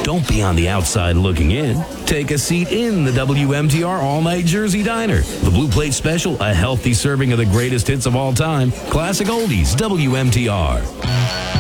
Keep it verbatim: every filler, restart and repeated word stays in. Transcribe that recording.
Don't be on the outside looking in. Take a seat in the W M T R All Night Jersey Diner. The Blue Plate Special, a healthy serving of the greatest hits of all time. Classic oldies, W M T R.